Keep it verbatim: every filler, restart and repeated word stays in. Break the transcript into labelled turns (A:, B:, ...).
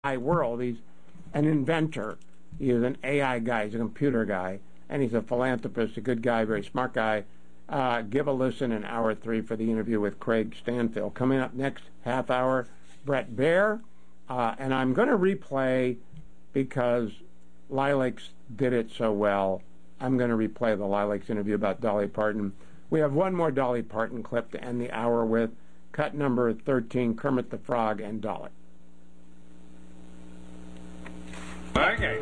A: A I world. He's an inventor. He is an A I guy. He's a computer guy. And he's a philanthropist, a good guy, very smart guy. Uh, give a listen in hour three for the interview with Craig Stanfield. Coming up next half hour, Bret Baier. Uh, and I'm going to replay, because Lilacs did it so well, I'm going to replay the Lilacs interview about Dolly Parton. We have one more Dolly Parton clip to end the hour with. Cut number thirteen, Kermit the Frog and Dolly.
B: Okay.